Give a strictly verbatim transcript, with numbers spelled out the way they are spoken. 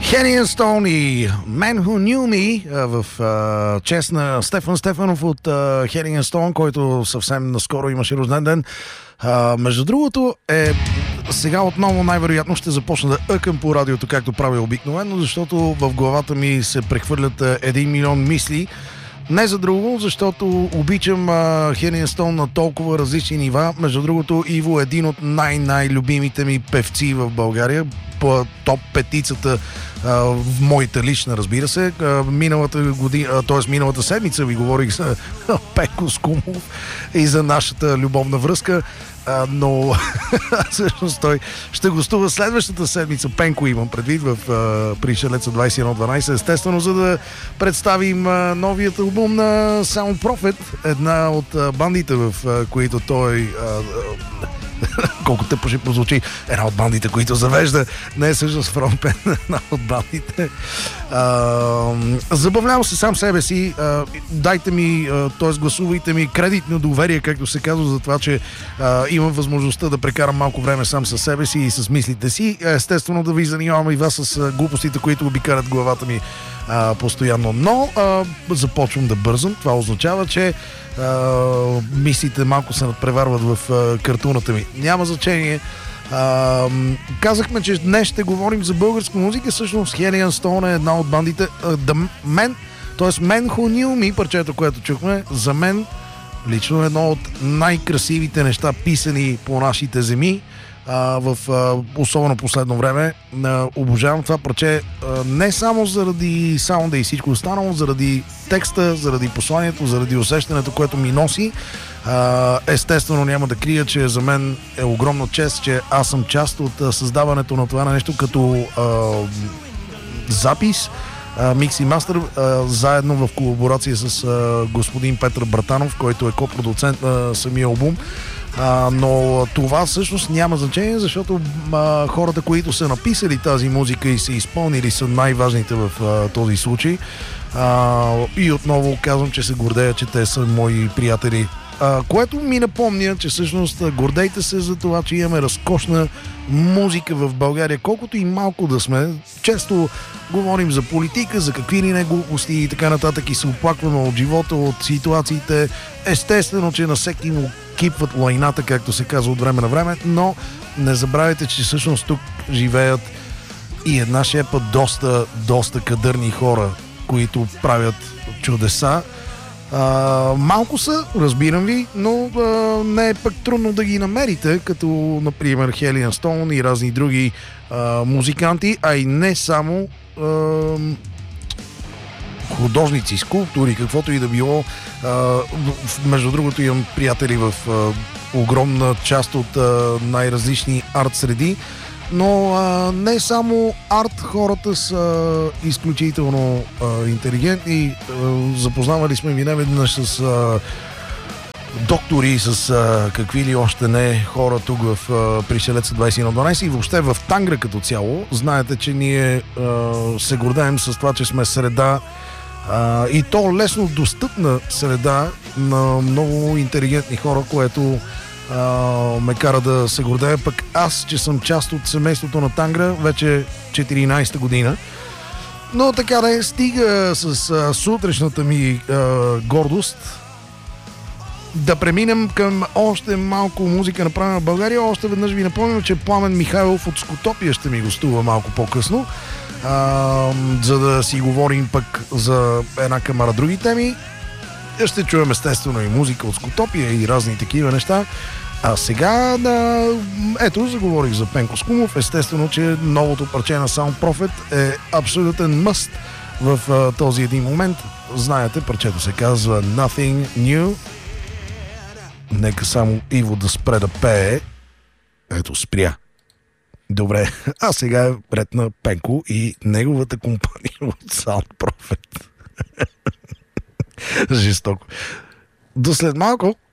Хелиан Стоун и Man Who Knew Me в а, чест на Стефан Стефанов от Хелиан Стоун, който съвсем наскоро имаше рожден ден. А, между другото, е, сега отново най-вероятно ще започна даъкам по радиото, както правя обикновено, защото в главата ми се прехвърлят един милион мисли. Не за друго, защото обичам Хелиан Стоун на толкова различни нива. Между другото, Иво е един от най-най-любимите ми певци в България. По топ петицата а, в моята лична, разбира се. А, миналата година, т.е. миналата седмица ви говорих за Пенко Скумов и за нашата любовна връзка. А, но всъщност той ще гостува следващата седмица. Пенко имам предвид в а, Пришелеца двайсет и едно дванайсет, естествено, за да представим а, новият албум на Sound Prophet, една от а, бандите, в а, които той а, а, колко те поши прозвучи, една от бандите, които завежда, не е всъщност фронтмен, една от бандите. А, забавлявам се сам себе си, а, дайте ми, т.е. гласувайте ми кредитно доверие, както се казва, за това, че а, имам възможността да прекарам малко време сам със себе си и с мислите си. Естествено да ви занимавам и вас с глупостите, които обикарат главата ми а, постоянно. Но а, започвам да бързам. Това означава, че Uh, мислите малко се надпреварват в uh, картуната ми. Няма значение. Uh, казахме, че днес ще говорим за българска музика. Всъщност Хелиан Стоун е една от бандите. Uh, The Man, т.е. Man Who Knew Me, парчето, което чухме, за мен лично е едно от най-красивите неща, писани по нашите земи. Uh, в uh, особено последно време. Uh, обожавам това парче uh, не само заради саунда и всичко останало, заради текста, заради посланието, заради усещането, което ми носи. Uh, естествено няма да крия, че за мен е огромна чест, че аз съм част от uh, създаването на това нещо като uh, запис, микс и мастер, заедно в колаборация с uh, господин Петър Братанов, който е копродуцент на самия албум. А, но това всъщност няма значение, защото а, хората, които са написали тази музика и са изпълнили, са най-важните в а, този случай. А, и отново казвам, че се гордея, че те са мои приятели. А, което ми напомня, че всъщност гордейте се за това, че имаме разкошна музика в България, колкото и малко да сме. Често говорим за политика, за какви ли не глупости и така нататък и се оплакваме от живота, от ситуациите. Естествено, че на всеки му кипват лайната, както се казва от време на време, но не забравяйте, че всъщност тук живеят и една шепа доста, доста кадърни хора, които правят чудеса. А, малко са, разбирам ви, но а, не е пък трудно да ги намерите, като например Хелиан Стоун и разни други а, музиканти, а и не само а, художници, скулптури, каквото и да било. А, между другото имам приятели в а, огромна част от а, най-различни арт среди, но а, не само арт, хората са изключително а, интелигентни. А, запознавали сме ми неведнъж с а, доктори, с а, какви ли още не хора тук в а, Пришелеца двайсет и едно дванайсет и въобще в Тангра като цяло. Знаете, че ние а, се гордеем с това, че сме среда а, и то лесно достъпна среда на много интелигентни хора, което Uh, ме кара да се гордея. Пък аз, че съм част от семейството на Тангра вече четиринайсета година. Но така да е, стига с uh, сутрешната ми uh, гордост. Да преминем към още малко музика, направена в България. Още веднъж ви напомням, че Пламен Михайлов от Скотопия ще ми гостува малко по-късно, uh, за да си говорим пък за една камара други теми. Ще чуем естествено и музика от Скотопия и разни такива неща. А сега, да, ето, заговорих за Пенко Скумов. Естествено, че новото парче на Sound Prophet е абсолютен мъст в а, този един момент. Знаете, парчето се казва Nothing New. Нека само Иво да спре да пее. Ето, спря. Добре, а сега е пред на Пенко и неговата компания от Sound Prophet. Жестоко. До след малко.